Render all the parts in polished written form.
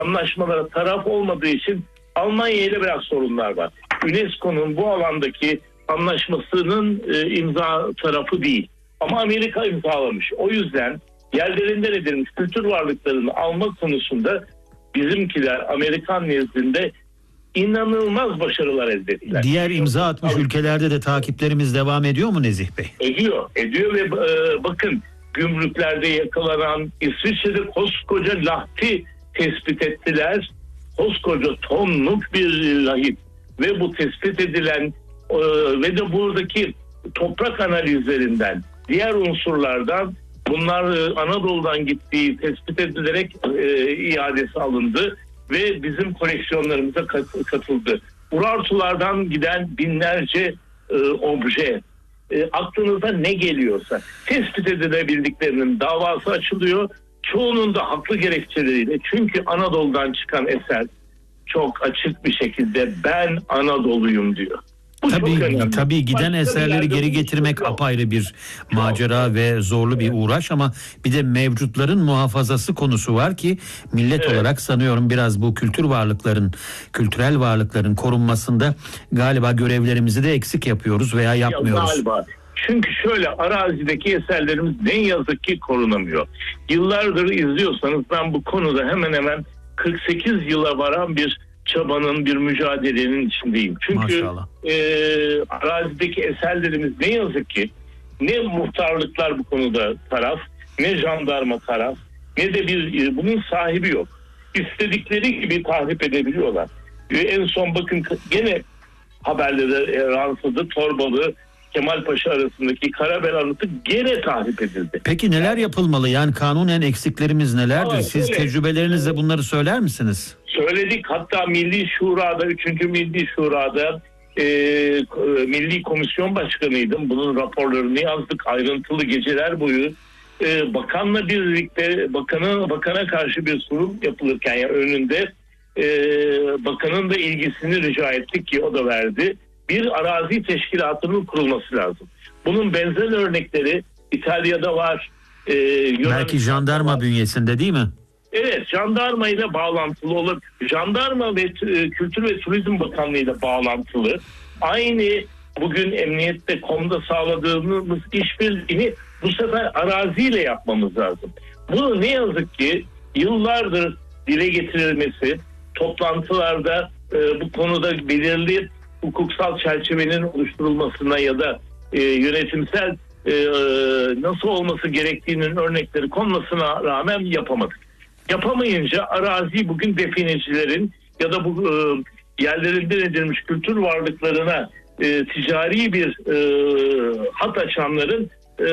anlaşmalara taraf olmadığı için Almanya ile biraz sorunlar var. UNESCO'nun bu alandaki anlaşmasının imza tarafı değil. Ama Amerika imzalamış. O yüzden yerlerinden edilmiş kültür varlıklarını alma konusunda bizimkiler Amerikan nezdinde inanılmaz başarılar elde ettiler. Diğer imza atmış ülkelerde de takiplerimiz devam ediyor mu Nezih Bey? Ediyor ve bakın gümrüklerde yakalanan, İsviçre'de koskoca lahti tespit ettiler. Koskoca tonluk bir lahit ve bu tespit edilen ve de buradaki toprak analizlerinden, diğer unsurlardan bunlar Anadolu'dan gittiği tespit edilerek iadesi alındı ve bizim koleksiyonlarımıza katıldı. Urartulardan giden binlerce obje, aklınıza ne geliyorsa tespit edilebildiklerinin davası açılıyor. Çoğunun da haklı gerekçeleriyle. Çünkü Anadolu'dan çıkan eser çok açık bir şekilde ben Anadolu'yum diyor. Tabii giden eserleri geri getirmek apayrı bir macera ve zorlu bir uğraş, ama bir de mevcutların muhafazası konusu var ki millet olarak sanıyorum biraz bu kültürel varlıkların korunmasında galiba görevlerimizi de eksik yapıyoruz veya yapmıyoruz. Galiba. Çünkü şöyle, arazideki eserlerimiz ne yazık ki korunamıyor. Yıllardır izliyorsanız ben bu konuda hemen hemen 48 yıla varan bir çabanın, bir mücadelenin içindeyim. Çünkü arazideki eserlerimiz ne yazık ki ne muhtarlıklar bu konuda taraf, ne jandarma taraf, ne de bunun sahibi yok. İstedikleri gibi tahrip edebiliyorlar. En son bakın gene haberlere yansıdı, Torbalı Kemalpaşa arasındaki Karabel anıtı gene tahrip edildi. Peki neler yapılmalı? Yani kanunen eksiklerimiz nelerdir? Siz tecrübelerinizle bunları söyler misiniz? Söyledik. Hatta Milli Şura'da, 3. Milli Şura'da Milli Komisyon Başkanıydım. Bunun raporlarını yazdık. Ayrıntılı geceler boyu. Bakanla birlikte bakana karşı bir sunum yapılırken yani önünde bakanın da ilgisini rica ettik ki o da verdi. Bir arazi teşkilatının kurulması lazım. Bunun benzer örnekleri İtalya'da var. Belki jandarma bünyesinde değil mi? Evet, jandarma ile bağlantılı olur. Jandarma ve Kültür ve Turizm Bakanlığı ile bağlantılı. Aynı bugün emniyette konuda sağladığımız işbirliğini bu sefer araziyle yapmamız lazım. Bunu ne yazık ki yıllardır dile getirilmesi, toplantılarda bu konuda belirli hukuksal çerçevenin oluşturulmasına ya da yönetimsel nasıl olması gerektiğinin örnekleri konmasına rağmen yapamadık. Yapamayınca arazi bugün definecilerin ya da bu yerlerinden edilmiş kültür varlıklarına ticari bir hat açanların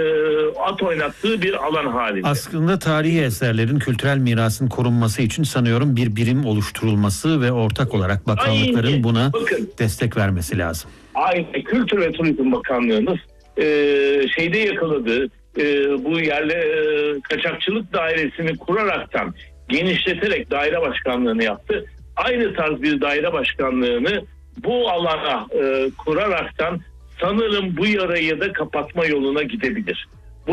at oynattığı bir alan halinde. Aslında tarihi eserlerin, kültürel mirasın korunması için sanıyorum bir birim oluşturulması ve ortak olarak bakanlıkların buna destek vermesi lazım. Aynı Kültür ve Turizm Bakanlığımız şeyde yakaladı, bu yerle kaçakçılık dairesini kuraraktan genişleterek daire başkanlığını yaptı. Aynı tarz bir daire başkanlığını bu alana kuraraktan sanırım bu yarayı da kapatma yoluna gidebilir.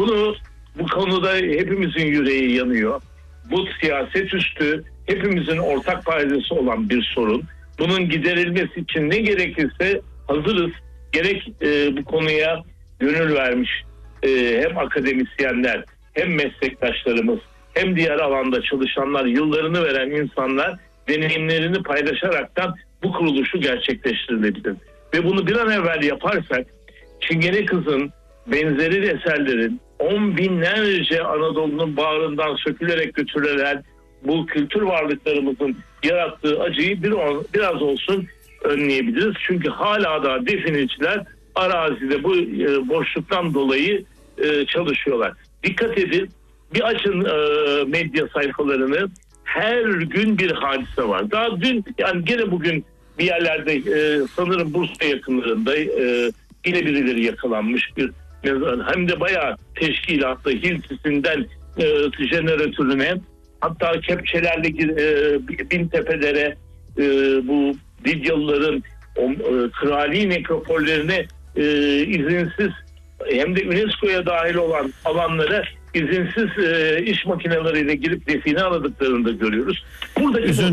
Bu konuda hepimizin yüreği yanıyor. Bu siyaset üstü, hepimizin ortak paydası olan bir sorun. Bunun giderilmesi için ne gerekirse hazırız. Gerek bu konuya gönül vermiş hem akademisyenler, hem meslektaşlarımız, hem diğer alanda çalışanlar, yıllarını veren insanlar deneyimlerini paylaşaraktan bu kuruluşu gerçekleştirilebilir. Ve bunu bir an evvel yaparsak Çingene Kız'ın benzeri eserlerin 10 binlerce Anadolu'nun bağrından sökülerek götürülen bu kültür varlıklarımızın yarattığı acıyı biraz olsun önleyebiliriz. Çünkü hala da defineciler arazide bu boşluktan dolayı çalışıyorlar. Dikkat edin, bir açın medya sayfalarını, her gün bir hadise var. Daha dün, yani gene bugün bir yerlerde sanırım Bursa yakınlarında yine birileri yakalanmış bir hem de bayağı teşkilatlı Hiltisinden jeneratörüne, hatta kepçelerle Bintepelere bu Lidyalıların krali nekropollerine izinsiz hem de UNESCO'ya dahil olan alanlara izinsiz iş makineleriyle girip define aradıklarını da görüyoruz. Buradaki